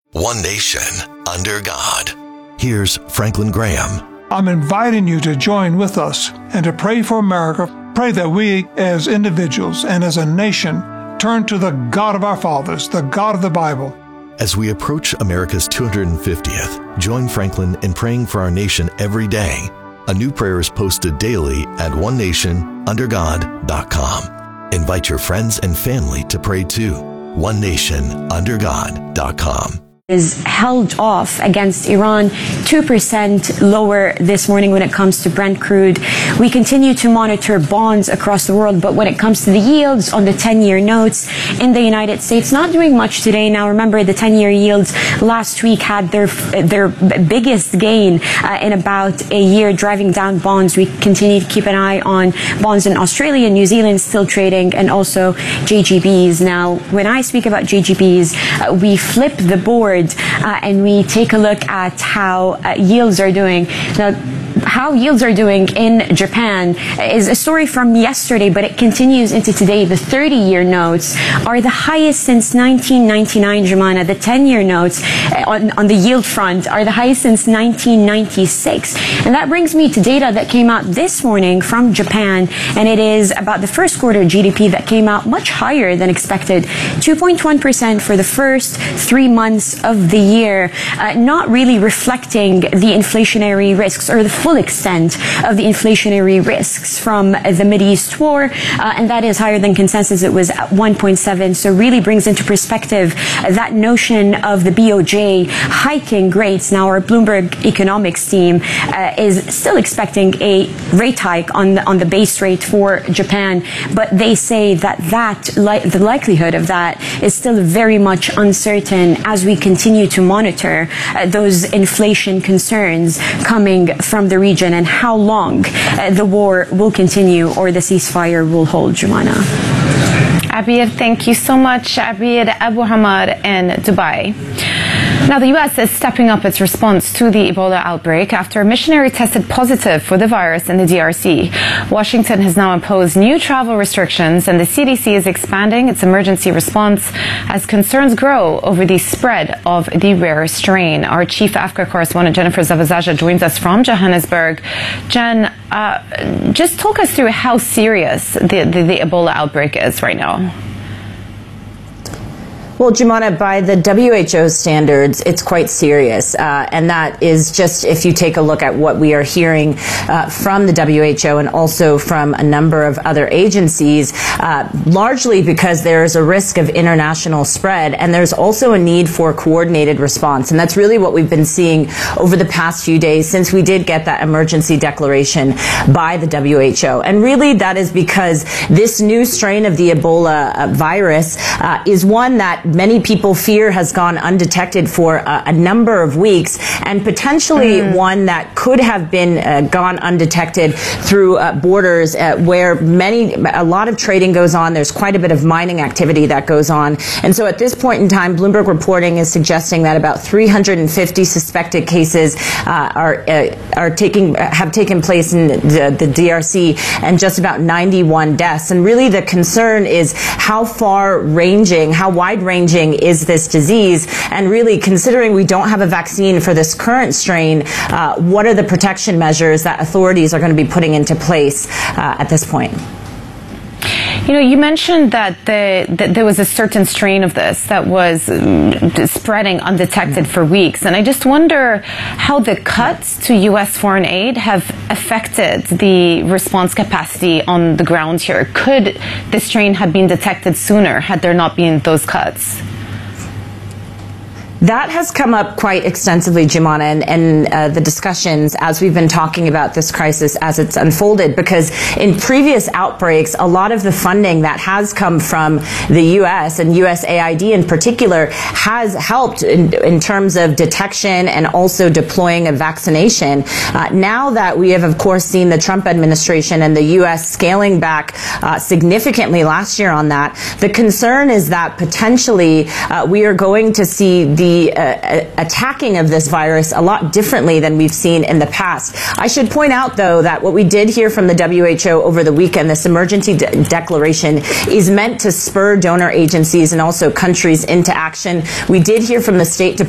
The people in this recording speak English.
One nation, under God. Here's Franklin Graham. I'm inviting you to join with us and to pray for America. Pray that we, as individuals and as a nation, turn to the God of our fathers, the God of the Bible. As we approach America's 250th, join Franklin in praying for our nation every day. A new prayer is posted daily at onenationundergod.com. Invite your friends and family to pray too. onenationundergod.com. Is held off against Iran 2% lower this morning when it comes to Brent crude. We continue to monitor bonds across the world, but when it comes to the yields on the 10-year notes in the United States, not doing much today. Now remember, the 10-year yields last week had their biggest gain in about a year, driving down bonds. We continue to keep an eye on bonds in Australia and New Zealand still trading, and also JGBs. Now, when I speak about JGBs, we flip the board and we take a look at how yields are doing. Now, how yields are doing in Japan is a story from yesterday, but it continues into today. The 30-year notes are the highest since 1999, Jumana. The 10-year notes on the yield front are the highest since 1996. And that brings me to data that came out this morning from Japan, and it is about the first quarter GDP that came out much higher than expected, 2.1% for the first 3 months of the year, not really reflecting the inflationary risks or the full extent of the inflationary risks from the Mideast war, and that is higher than consensus. It was at 1.7, so really brings into perspective that notion of the BOJ hiking rates. Now, our Bloomberg economics team is still expecting a rate hike on the base rate for Japan, but they say that the likelihood of that is still very much uncertain as we continue to monitor those inflation concerns coming from the region and how long the war will continue or the ceasefire will hold, Jumana. Abir, thank you so much. Abir Abu Hamad in Dubai. Now, the U.S. is stepping up its response to the Ebola outbreak after a missionary tested positive for the virus in the DRC. Washington has now imposed new travel restrictions, and the CDC is expanding its emergency response as concerns grow over the spread of the rare strain. Our chief Africa correspondent, Jennifer Zavazaja, joins us from Johannesburg. Jen, just talk us through how serious the Ebola outbreak is right now. Well, Jumana, by the WHO standards, it's quite serious. And that is just if you take a look at what we are hearing from the WHO and also from a number of other agencies, largely because there is a risk of international spread, and there's also a need for coordinated response. And that's really what we've been seeing over the past few days since we did get that emergency declaration by the WHO. And really that is because this new strain of the Ebola virus is one that many people fear has gone undetected for a number of weeks, and potentially one that could have been gone undetected through borders where a lot of trading goes on. There's quite a bit of mining activity that goes on. And so at this point in time, Bloomberg reporting is suggesting that about 350 suspected cases have taken place in the DRC, and just about 91 deaths. And really the concern is how wide-ranging is this disease, and really considering we don't have a vaccine for this current strain, what are the protection measures that authorities are going to be putting into place at this point? You know, you mentioned that there was a certain strain of this that was spreading undetected for weeks. And I just wonder how the cuts to U.S. foreign aid have affected the response capacity on the ground here. Could the strain have been detected sooner had there not been those cuts? That has come up quite extensively, Jumana, and the discussions as we've been talking about this crisis as it's unfolded, because in previous outbreaks, a lot of the funding that has come from the U.S. and USAID in particular has helped in terms of detection and also deploying a vaccination. Now that we have, of course, seen the Trump administration and the U.S. scaling back significantly last year on that, the concern is that potentially we are going to see the attacking of this virus a lot differently than we've seen in the past. I should point out, though, that what we did hear from the WHO over the weekend, this emergency declaration, is meant to spur donor agencies and also countries into action. We did hear from the State Department